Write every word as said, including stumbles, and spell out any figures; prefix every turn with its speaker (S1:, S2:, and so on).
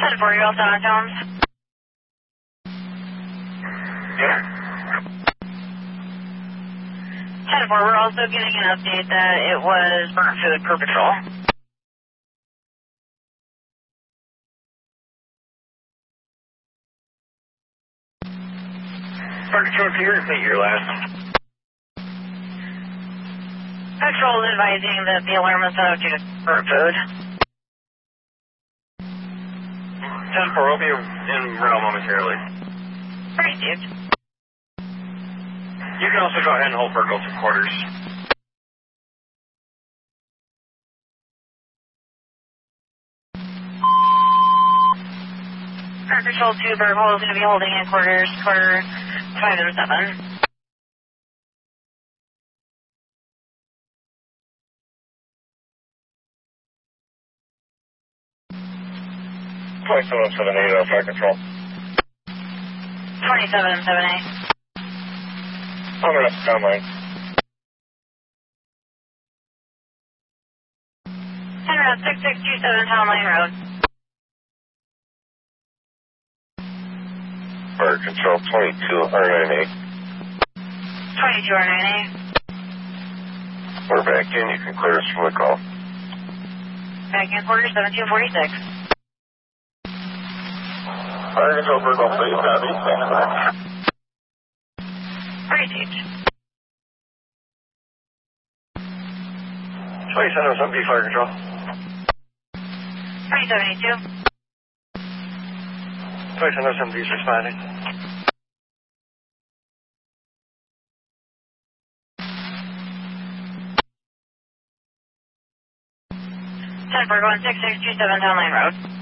S1: ten four, you're all down Jones.
S2: Yeah.
S1: ten four, we're also getting an update that it was burnt food per patrol.
S2: Park Control, can you repeat your last?
S1: Patrol is advising that the alarm is set up due to burnt food.
S2: ten four, we'll be in rail momentarily.
S1: Received.
S2: You can also go ahead and hold Burgle to quarters.
S1: Park Control two, Burgle is going to be holding in quarters for five zero seven.
S2: twenty-seven seven eight, uh, Fire Control.
S1: twenty-seven seven eight.
S2: I'm going to down line.
S1: ten route six six two seven, Town Line Road.
S2: Fire Control, twenty-two R nine eight.
S1: twenty-two R nine eight.
S2: We're back in. You can clear us from the call.
S1: Back in quarters, seventeen forty-six.
S2: Fire Control, Burgle, please. Copy. Thanks, man.
S1: Received.
S2: twenty-seven seven B, Fire Control.
S1: twenty-seven eighty-two.
S2: twenty-seven seven B is responding.
S1: ten four, going six six two seven, Town Line Road.